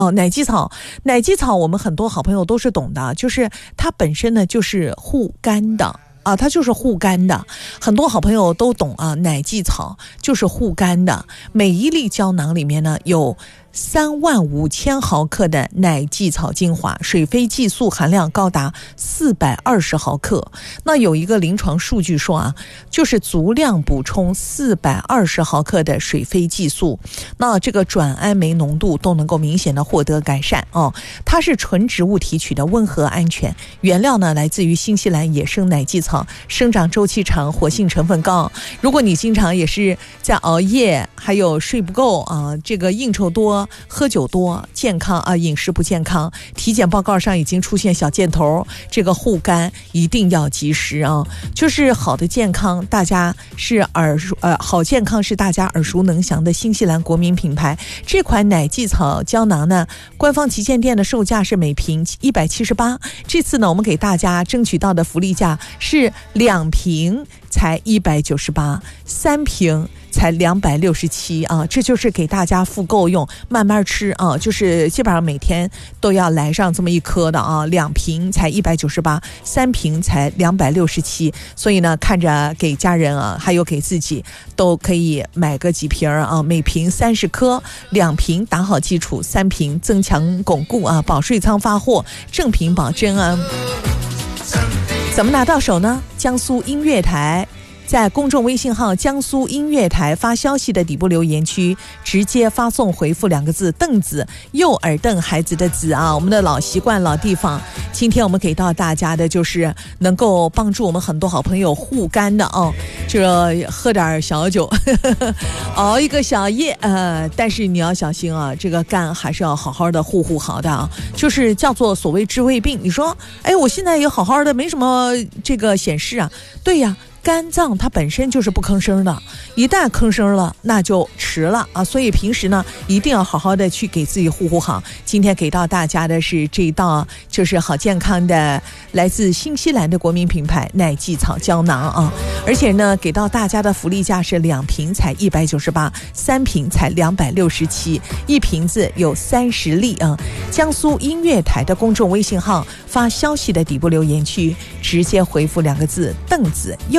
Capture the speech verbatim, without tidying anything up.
哦，奶蓟草，奶蓟草我们很多好朋友都是懂的，就是它本身呢就是护肝的啊，它就是护肝的，很多好朋友都懂啊，奶蓟草就是护肝的。每一粒胶囊里面呢有三万五千毫克的奶蓟草精华，水飞蓟素含量高达四百二十毫克。那有一个临床数据说啊，就是足量补充四百二十毫克的水飞蓟素，那这个转氨酶浓度都能够明显的获得改善哦。它是纯植物提取的，温和安全，原料呢来自于新西兰野生奶蓟草，生长周期长，活性成分高。如果你经常也是在熬夜，还有睡不够啊，这个应酬多，喝酒多，健康啊饮食不健康，体检报告上已经出现小箭头，这个护肝一定要及时啊！就是好的健康，大家是耳熟呃好健康是大家耳熟能详的新西兰国民品牌。这款奶蓟草胶囊呢，官方旗舰店的售价是每瓶一百七十八，这次呢我们给大家争取到的福利价是两瓶才一百九十八，三瓶才两百六十七啊，这就是给大家复购用，慢慢吃啊，就是基本上每天都要来上这么一颗的啊，两瓶才一百九十八，三瓶才两百六十七，所以呢，看着给家人啊，还有给自己都可以买个几瓶啊，每瓶三十颗，两瓶打好基础，三瓶增强巩固啊，保税仓发货，正品保真啊。怎么拿到手呢？江苏音乐台在公众微信号江苏音乐台发消息的底部留言区直接发送回复两个字凳子，右耳凳孩子的子啊，我们的老习惯老地方。今天我们给到大家的就是能够帮助我们很多好朋友护肝的哦，这喝点小酒呵呵熬一个小夜呃，但是你要小心啊，这个肝还是要好好的护护好的啊，就是叫做所谓治胃病。你说哎，我现在也好好的没什么这个显示啊，对呀，肝脏它本身就是不吭声的，一旦吭声了那就迟了啊！所以平时呢一定要好好的去给自己护护好。今天给到大家的是这一道就是好健康的来自新西兰的国民品牌奶蓟草胶囊啊，而且呢给到大家的福利价是两瓶才一百九十八，三瓶才两百六十七，一瓶子有三十粒啊。江苏音乐台的公众微信号发消息的底部留言区直接回复两个字凳子，右